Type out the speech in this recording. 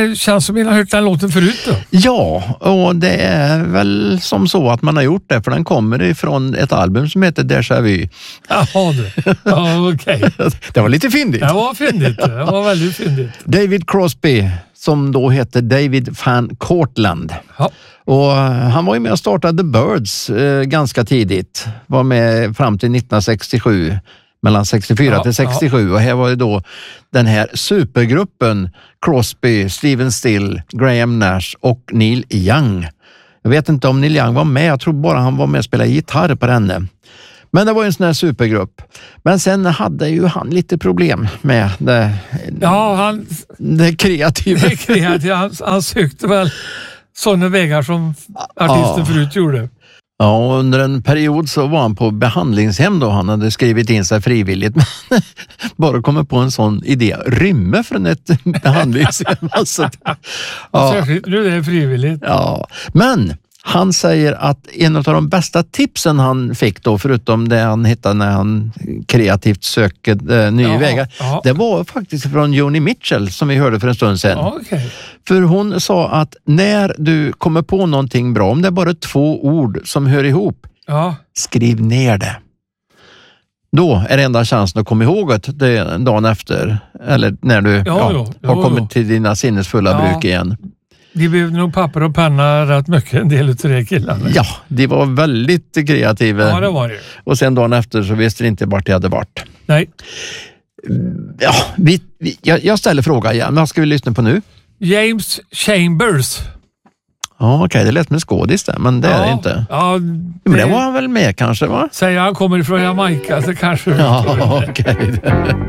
det känns som att jag har hört den låten förut då. Ja, och det är väl som så att man har gjort det, för den kommer ifrån ett album som heter Déjà Vu. Jaha du. Ja, okej. Det var lite fyndigt. Det var fyndigt. Det var väldigt fyndigt. David Crosby, som då heter David Van Cortlandt. Ja. Och han var ju med och startade The Byrds ganska tidigt. Var med fram till 1967. Mellan 64 till 67. Och här var det då den här supergruppen Crosby, Stephen Still, Graham Nash och Neil Young. Jag vet inte om Neil Young var med. Jag tror bara han var med och spelade gitarr på henne. Men det var ju en sån här supergrupp. Men sen hade ju han lite problem med det, det kreativa. Det kreativa. Han sökte väl sådana vägar som artisten förut gjorde. Ja, och under en period så var han på behandlingshem då. Han hade skrivit in sig frivilligt. Men bara kommit på en sån idé. Rymmer från ett behandlingshem. Alltså, Särskilt nu är det frivilligt. Ja, men han säger att en av de bästa tipsen han fick då, förutom det han hittade när han kreativt sökte nya vägar, det var faktiskt från Joni Mitchell som vi hörde för en stund sedan. Okay. För hon sa att när du kommer på någonting bra, om det är bara 2 ord som hör ihop, skriv ner det. Då är det enda chansen att komma ihåg det dagen efter, eller när du har kommit till dina sinnesfulla bruk igen. De behövde nog papper och penna rätt mycket, en del av de killarna. Ja, de var väldigt kreativa. Ja, det var det. Och sen dagen efter så visste de inte vart de hade varit. Nej. Ja, jag ställer fråga igen. Vad ska vi lyssna på nu? James Chambers. Ja, okej, det lät med skådis där, men det är det inte. Ja, men det var han väl med kanske, va? Säger han kommer ifrån Jamaica så kanske... Ja, okej.